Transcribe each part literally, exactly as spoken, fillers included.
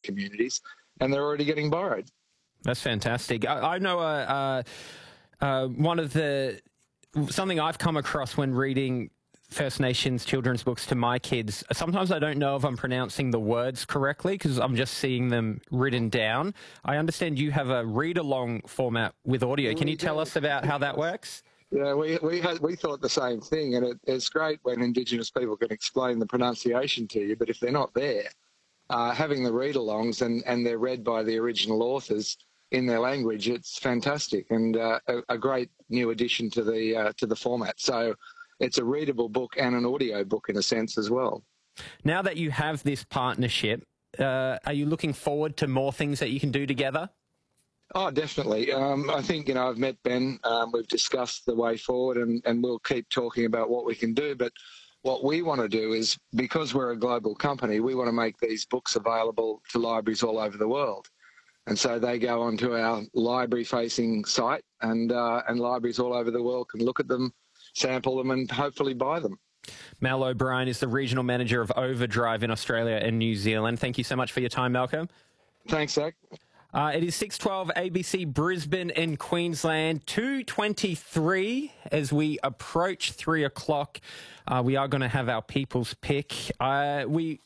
communities, and they're already getting borrowed. That's fantastic. I, I know uh, uh, uh, one of the something I've come across when reading First Nations children's books to my kids. Sometimes I don't know if I'm pronouncing the words correctly because I'm just seeing them written down. I understand you have a read-along format with audio. Can you tell us about how that works? Yeah, we we had, we thought the same thing, and it, it's great when Indigenous people can explain the pronunciation to you, but if they're not there, uh, having the read-alongs and, and they're read by the original authors in their language, it's fantastic and uh, a, a great new addition to the uh, to the format. So it's a readable book and an audio book in a sense as well. Now that you have this partnership, uh, are you looking forward to more things that you can do together? Oh, definitely. Um, I think, you know, I've met Ben. Um, we've discussed the way forward and, and we'll keep talking about what we can do. But what we want to do is, because we're a global company, we want to make these books available to libraries all over the world. And so they go onto our library-facing site and, uh, and libraries all over the world can look at them, sample them and hopefully buy them. Mal O'Brien is the Regional Manager of Overdrive in Australia and New Zealand. Thank you so much for your time, Malcolm. Thanks, Zach. Uh, it is six twelve A B C Brisbane in Queensland, two twenty-three as we approach three o'clock. Uh, we are going to have our People's Pick. Uh, we...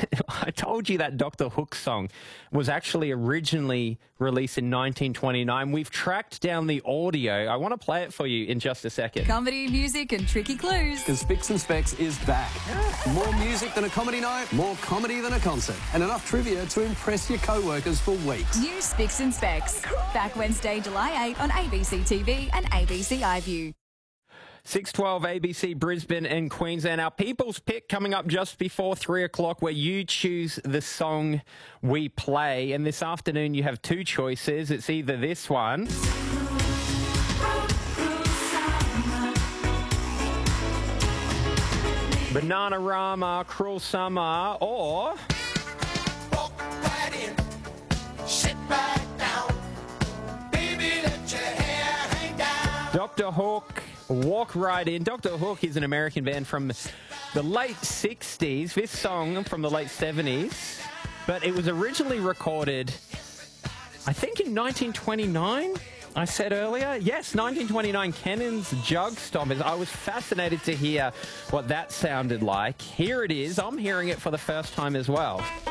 I told you that Doctor Hook song was actually originally released in nineteen twenty-nine. We've tracked down the audio. I want to play it for you in just a second. Comedy, music and tricky clues. Because Spicks and Specs is back. More music than a comedy night, more comedy than a concert, and enough trivia to impress your co-workers for weeks. New Spicks and Specs. Back Wednesday, July eighth on A B C T V and A B C iView. six twelve A B C Brisbane and Queensland. Our People's Pick coming up just before three o'clock, where you choose the song we play. And this afternoon you have two choices. It's either this one, Bananarama, Cruel Summer, or Walk right in, sit right down, baby, let your hair hang down. Doctor Hook, Walk Right In. Doctor Hook is an American band from the late sixties. This song from the late seventies, but it was originally recorded, I think, in nineteen twenty-nine. I said earlier, yes, nineteen twenty-nine, Cannon's Jug Stompers. I was fascinated to hear what that sounded like. Here it is. I'm hearing it for the first time as well.